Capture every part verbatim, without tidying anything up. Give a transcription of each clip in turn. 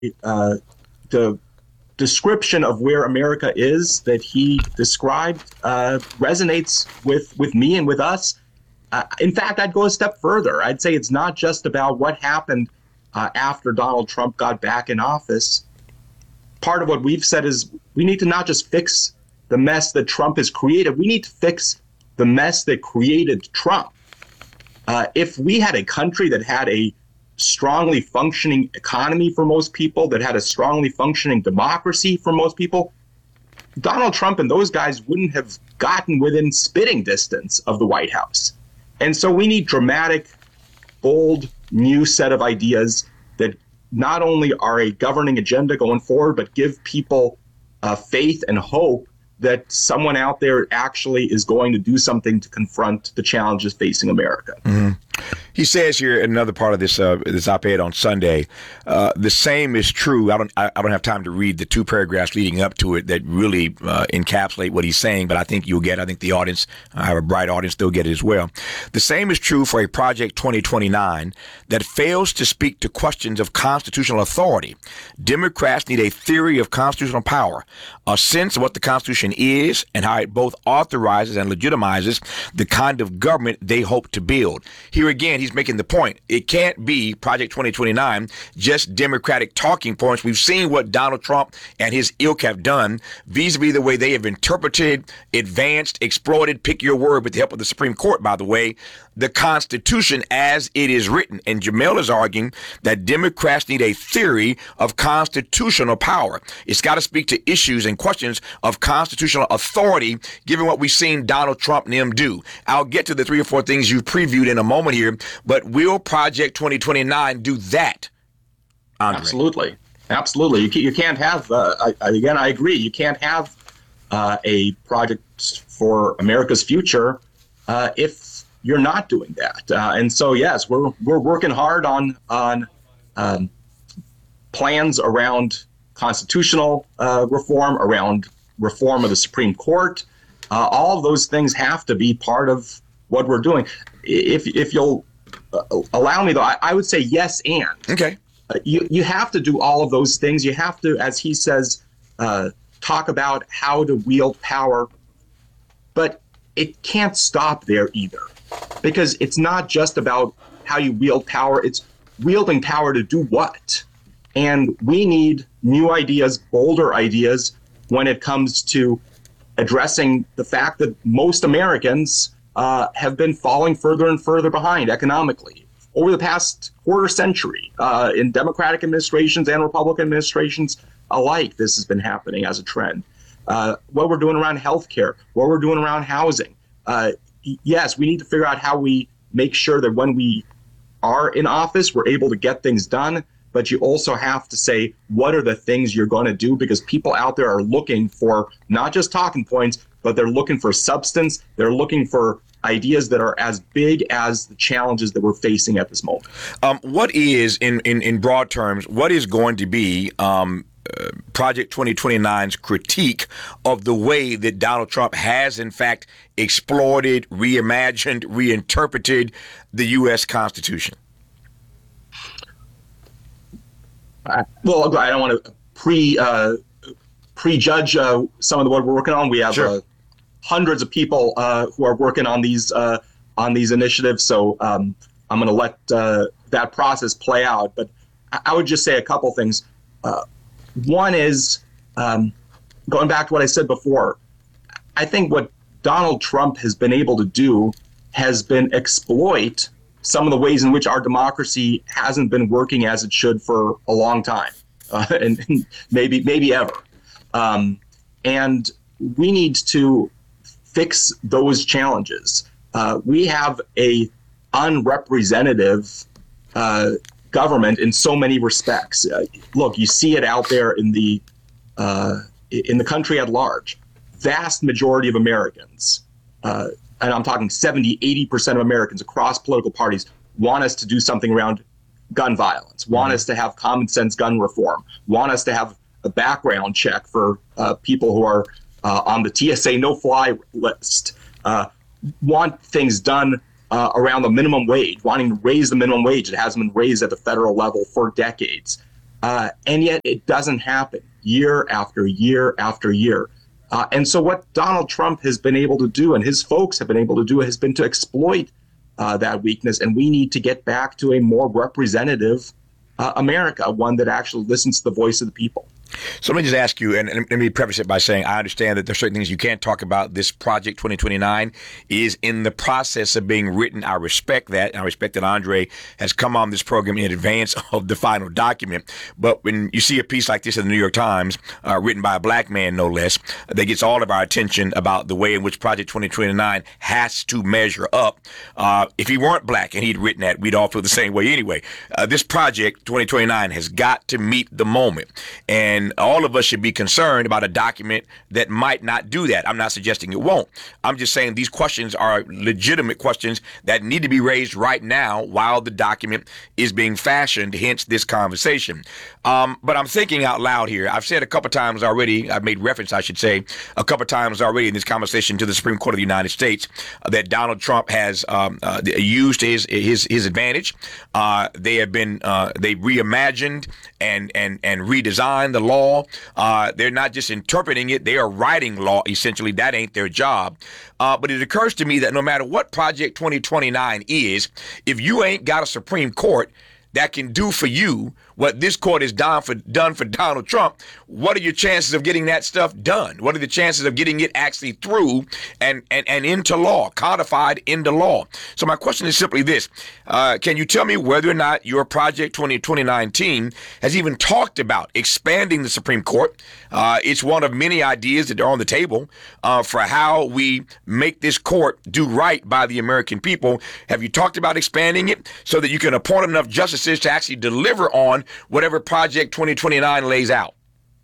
uh, the description of where America is that he described uh, resonates with with me and with us. Uh, in fact, I'd go a step further. I'd say it's not just about what happened uh, after Donald Trump got back in office. Part of what we've said is we need to not just fix the mess that Trump has created, we need to fix the mess that created Trump. Uh, if we had a country that had a strongly functioning economy for most people, that had a strongly functioning democracy for most people, Donald Trump and those guys wouldn't have gotten within spitting distance of the White House. And so we need dramatic, bold, new set of ideas that not only are a governing agenda going forward, but give people uh, faith and hope that someone out there actually is going to do something to confront the challenges facing America. Mm-hmm. He says here in another part of this uh, this op-ed on Sunday, uh, the same is true. I don't I, I don't have time to read the two paragraphs leading up to it that really uh, encapsulate what he's saying, but I think you'll get. I think the audience, I have a bright audience, they'll get it as well. The same is true for a Project twenty twenty-nine that fails to speak to questions of constitutional authority. Democrats need a theory of constitutional power, a sense of what the Constitution is and how it both authorizes and legitimizes the kind of government they hope to build. Here again, he's making the point. It can't be Project twenty twenty-nine, just Democratic talking points. We've seen what Donald Trump and his ilk have done vis-a-vis the way they have interpreted, advanced, exploited, pick your word, with the help of the Supreme Court, by the way, the Constitution as it is written. And Jamel is arguing that Democrats need a theory of constitutional power. It's got to speak to issues and questions of constitutional authority, given what we've seen Donald Trump and them do. I'll get to the three or four things you previewed in a moment here, but will Project twenty twenty-nine do that, Andre? Absolutely. Absolutely. You, can, you can't have, uh, I, I, again, I agree, you can't have uh, a project for America's future uh, if you're not doing that. Uh, and so, yes, we're we're working hard on on um, plans around constitutional uh, reform, around reform of the Supreme Court. Uh, all of those things have to be part of what we're doing. If if you'll uh, allow me, though, I, I would say yes and. Okay. Uh, you you have to do all of those things. You have to, as he says, uh, talk about how to wield power, but it can't stop there either, because it's not just about how you wield power. It's wielding power to do what? And we need new ideas, bolder ideas, when it comes to addressing the fact that most Americans uh, have been falling further and further behind economically over the past quarter century. Uh, in Democratic administrations and Republican administrations alike, this has been happening as a trend. Uh, what we're doing around healthcare, what we're doing around housing. Uh, yes, we need to figure out how we make sure that when we are in office, we're able to get things done. But you also have to say, what are the things you're going to do? Because people out there are looking for not just talking points, but they're looking for substance. They're looking for ideas that are as big as the challenges that we're facing at this moment. Um, what is, in, in, in broad terms, what is going to be um, uh, Project twenty twenty-nine's critique of the way that Donald Trump has, in fact, exploited, reimagined, reinterpreted the U S Constitution? Uh, well, I don't want to pre uh, prejudge uh, some of the what we're working on. We have Sure. uh, hundreds of people uh, who are working on these uh, on these initiatives, so um, I'm going to let uh, that process play out. But I, I would just say a couple things. Uh, one is um, going back to what I said before. I think what Donald Trump has been able to do has been exploit some of the ways in which our democracy hasn't been working as it should for a long time, uh, and, and maybe maybe ever. Um, and we need to fix those challenges. Uh, we have a unrepresentative uh, government in so many respects. Uh, look, you see it out there in the uh, in the country at large. Vast majority of Americans, uh, and I'm talking seventy, eighty percent of Americans across political parties, want us to do something around gun violence, want mm-hmm. us to have common sense gun reform, want us to have a background check for uh, people who are uh, on the T S A no-fly list, uh, want things done uh, around the minimum wage, wanting to raise the minimum wage. It hasn't been raised at the federal level for decades. Uh, and yet it doesn't happen year after year after year. Uh, and so what Donald Trump has been able to do and his folks have been able to do has been to exploit uh, that weakness. And we need to get back to a more representative uh, America, one that actually listens to the voice of the people. So let me just ask you, and let me preface it by saying I understand that there's certain things you can't talk about. This Project twenty twenty-nine is in the process of being written. I respect that. I respect that Andre has come on this program in advance of the final document. But when you see a piece like this in the New York Times, uh, written by a black man, no less, that gets all of our attention about the way in which Project twenty twenty-nine has to measure up. Uh, if he weren't black and he'd written that, we'd all feel the same way anyway. Uh, this Project twenty twenty-nine has got to meet the moment. And And all of us should be concerned about a document that might not do that. I'm not suggesting it won't. I'm just saying these questions are legitimate questions that need to be raised right now while the document is being fashioned, hence this conversation. Um, but I'm thinking out loud here. I've said a couple times already, I've made reference, I should say, a couple times already in this conversation to the Supreme Court of the United States uh, that Donald Trump has um, uh, used his his his advantage. Uh, they have been, uh, they reimagined and, and, and redesigned the law. Law. Uh, they're not just interpreting it, they are writing law, essentially. That ain't their job. Uh, but it occurs to me that no matter what Project twenty twenty-nine is, if you ain't got a Supreme Court that can do for you what this court has done for done for Donald Trump, what are your chances of getting that stuff done? What are the chances of getting it actually through and, and, and into law, codified into law? So my question is simply this. Uh, can you tell me whether or not your Project twenty twenty-nine team has even talked about expanding the Supreme Court? Uh, it's one of many ideas that are on the table uh, for how we make this court do right by the American people. Have you talked about expanding it so that you can appoint enough justices to actually deliver on whatever Project twenty twenty-nine lays out?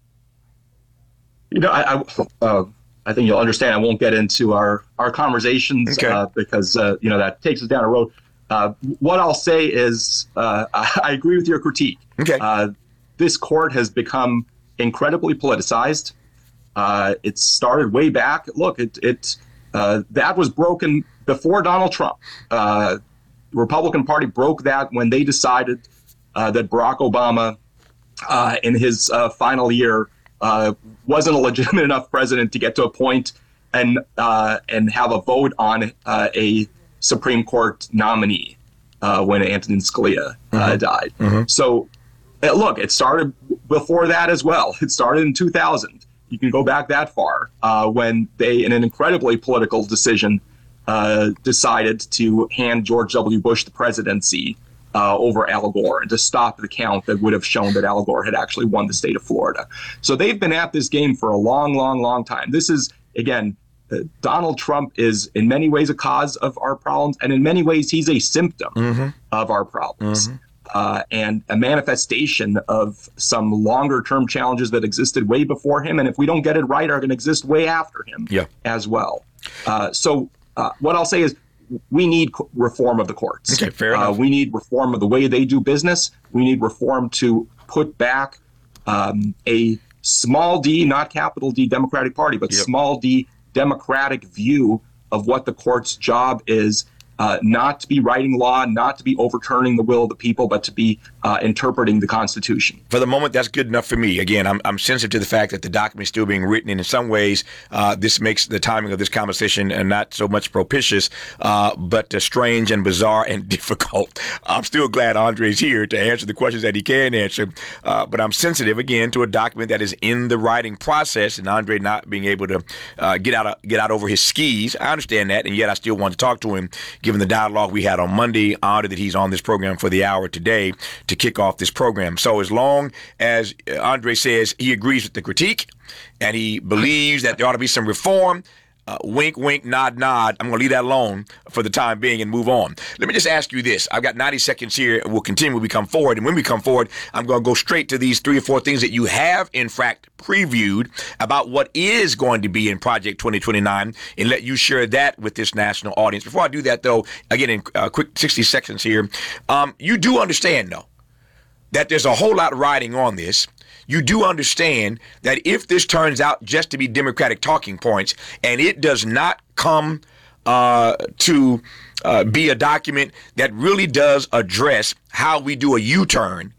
You know, I I, uh, I think you'll understand. I won't get into our our conversations okay. uh, because uh, you know that takes us down a road. Uh, what I'll say is uh, I, I agree with your critique. Okay. Uh, this court has become incredibly politicized. Uh, it started way back. Look, it it uh, that was broken before Donald Trump. Uh, the Republican Party broke that when they decided Uh, that Barack Obama, uh, in his uh, final year, uh, wasn't a legitimate enough president to get to a point and uh, and have a vote on uh, a Supreme Court nominee uh, when Antonin Scalia uh, mm-hmm. died. Mm-hmm. So, uh, look, it started before that as well. It started in two thousand. You can go back that far uh, when they, in an incredibly political decision, uh, decided to hand George W. Bush the presidency Uh, over Al Gore and to stop the count that would have shown that Al Gore had actually won the state of Florida. So they've been at this game for a long, long, long time. This is, again, uh, Donald Trump is in many ways a cause of our problems, and in many ways he's a symptom mm-hmm. of our problems mm-hmm. uh, and a manifestation of some longer term challenges that existed way before him, and if we don't get it right, are going to exist way after him yeah. as well. Uh, so uh, what I'll say is, we need reform of the courts. Okay, fair enough. Uh, we need reform of the way they do business. We need reform to put back um, a small d, not capital D, Democratic Party, but yep. small d democratic view of what the court's job is. Uh, not to be writing law, not to be overturning the will of the people, but to be uh, interpreting the Constitution. For the moment, that's good enough for me. Again, I'm, I'm sensitive to the fact that the document is still being written, and in some ways, uh, this makes the timing of this conversation uh, not so much propitious, uh, but uh, strange and bizarre and difficult. I'm still glad Andre's here to answer the questions that he can answer, uh, but I'm sensitive, again, to a document that is in the writing process, and Andre not being able to uh, get out of, get out over his skis. I understand that, and yet I still want to talk to him, given the dialogue we had on Monday. Honored that he's on this program for the hour today to kick off this program. So as long as Andre says he agrees with the critique and he believes that there ought to be some reform, Uh, wink, wink, nod, nod. I'm going to leave that alone for the time being and move on. Let me just ask you this. I've got ninety seconds here. We'll continue when we come forward. And when we come forward, I'm going to go straight to these three or four things that you have, in fact, previewed about what is going to be in Project twenty twenty-nine and let you share that with this national audience. Before I do that, though, again, in a uh, quick sixty seconds here, um, you do understand, though, that there's a whole lot riding on this. You do understand that if this turns out just to be Democratic talking points and it does not come uh, to uh, be a document that really does address how we do a U-turn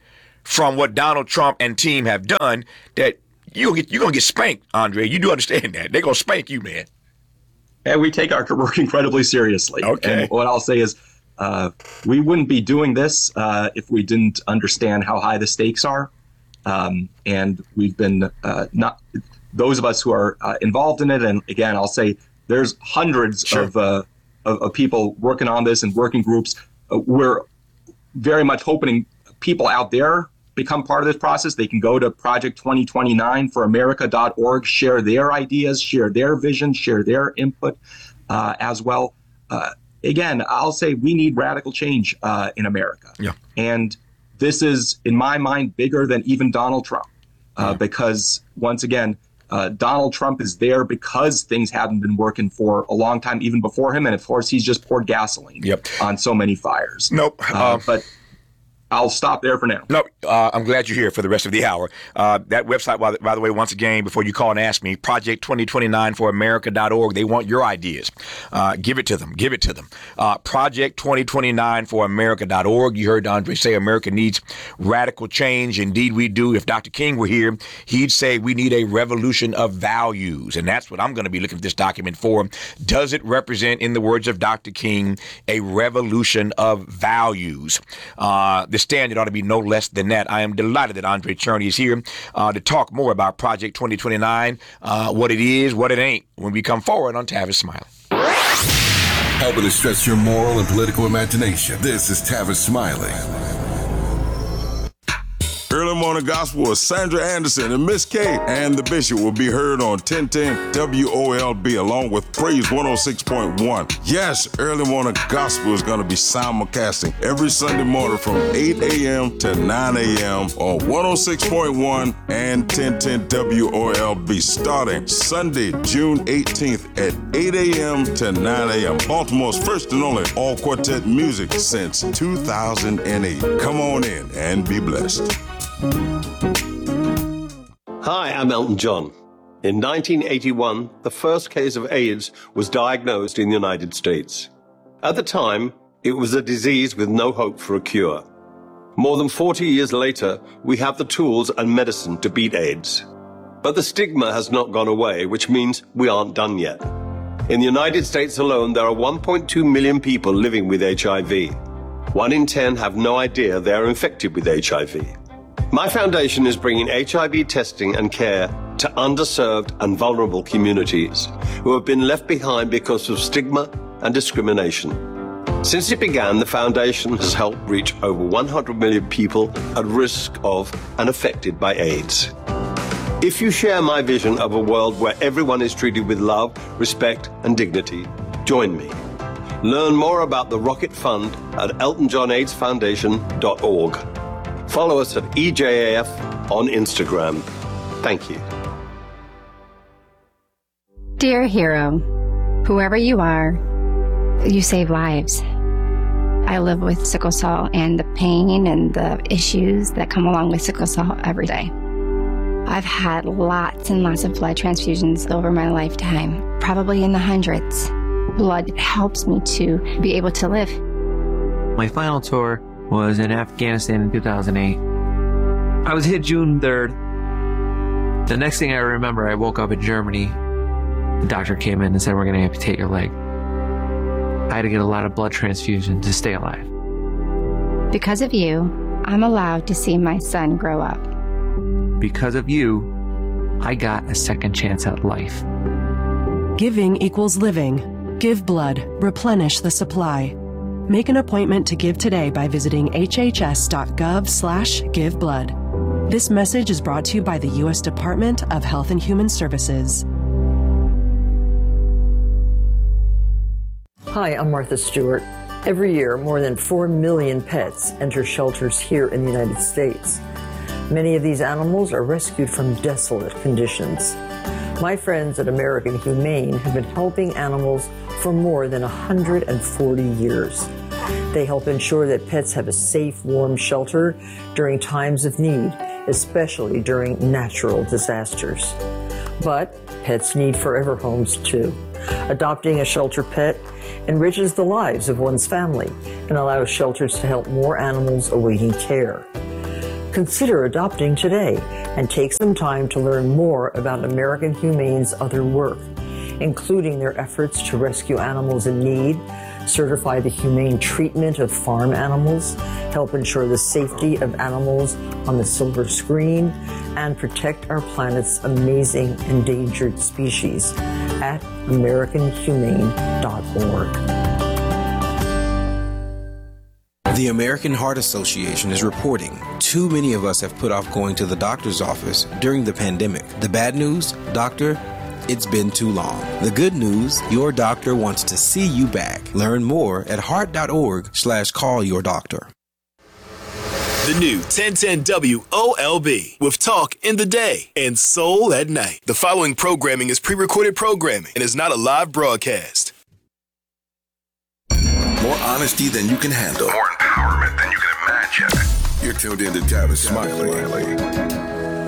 from what Donald Trump and team have done, that you get, you're going to get spanked, Andre. You do understand that. They're going to spank you, man. And we take our work incredibly seriously. Okay. And what I'll say is uh, we wouldn't be doing this uh, if we didn't understand how high the stakes are. Um, and we've been uh, not those of us who are uh, involved in it. And again, I'll say there's hundreds Sure. of, uh, of of people working on this and working groups. Uh, we're very much hoping people out there become part of this process. They can go to project twenty twenty-nine for america dot org, share their ideas, share their vision, share their input uh, as well. Uh, again, I'll say we need radical change uh, in America. Yeah. And this is, in my mind, bigger than even Donald Trump, uh, yeah. because once again, uh, Donald Trump is there because things haven't been working for a long time, even before him. And of course, he's just poured gasoline yep. on so many fires. Nope. Uh, uh, but I'll stop there for now. No, uh, I'm glad you're here for the rest of the hour. Uh, that website, by the, by the way, once again, before you call and ask me, project twenty twenty-nine for america dot org. They want your ideas. Uh, give it to them. Give it to them. Uh, project twenty twenty-nine for america dot org. You heard Andre say America needs radical change. Indeed, we do. If Doctor King were here, he'd say we need a revolution of values. And that's what I'm going to be looking at this document for. Does it represent, in the words of Doctor King, a revolution of values? Uh, The standard ought to be no less than that. I am delighted that Andre Cherney is here uh, to talk more about Project twenty twenty-nine, uh, what it is, what it ain't, when we come forward on Tavis Smiley. Helping to stretch your moral and political imagination. This is Tavis Smiley. Early Morning Gospel with Sandra Anderson and Miss K and the Bishop will be heard on ten ten W O L B along with Praise one oh six point one. Yes, Early Morning Gospel is going to be simulcasting every Sunday morning from eight a.m. to nine a.m. on one oh six point one and ten ten W O L B starting Sunday, June eighteenth at eight a.m. to nine a.m. Baltimore's first and only all-quartet music since two thousand eight. Come on in and be blessed. Hi, I'm Elton John. In nineteen eighty-one, the first case of AIDS was diagnosed in the United States. At the time, it was a disease with no hope for a cure. More than forty years later, we have the tools and medicine to beat AIDS. But the stigma has not gone away, which means we aren't done yet. In the United States alone, there are one point two million people living with H I V. One in ten have no idea they are infected with H I V. My foundation is bringing H I V testing and care to underserved and vulnerable communities who have been left behind because of stigma and discrimination. Since it began, the foundation has helped reach over one hundred million people at risk of and affected by AIDS. If you share my vision of a world where everyone is treated with love, respect, and dignity, join me. Learn more about the Rocket Fund at elton john aids foundation dot org. Follow us at E J A F on Instagram. Thank you. Dear hero, whoever you are, you save lives. I live with sickle cell and the pain and the issues that come along with sickle cell every day. I've had lots and lots of blood transfusions over my lifetime, probably in the hundreds. Blood helps me to be able to live. My final tour was in Afghanistan in two thousand eight. I was hit June third. The next thing I remember, I woke up in Germany. The doctor came in and said, we're going to amputate your leg. I had to get a lot of blood transfusion to stay alive. Because of you, I'm allowed to see my son grow up. Because of you, I got a second chance at life. Giving equals living. Give blood. Replenish the supply. Make an appointment to give today by visiting hhs.gov slash give blood. This message is brought to you by the U S Department of Health and Human Services. Hi, I'm Martha Stewart. Every year, more than four million pets enter shelters here in the United States. Many of these animals are rescued from desolate conditions. My friends at American Humane have been helping animals for more than one hundred forty years. They help ensure that pets have a safe, warm shelter during times of need, especially during natural disasters. But pets need forever homes too. Adopting a shelter pet enriches the lives of one's family and allows shelters to help more animals awaiting care. Consider adopting today and take some time to learn more about American Humane's other work, including their efforts to rescue animals in need, certify the humane treatment of farm animals, help ensure the safety of animals on the silver screen, and protect our planet's amazing endangered species at american humane dot org. The American Heart Association is reporting too many of us have put off going to the doctor's office during the pandemic. The bad news, doctor, it's been too long. The good news, your doctor wants to see you back. Learn more at heart.org slash call your doctor. The new ten ten W O L B with talk in the day and soul at night. The following programming is pre-recorded programming and is not a live broadcast. More honesty than you can handle. More empowerment than you can imagine. You're tuned in to Tavis Smiley.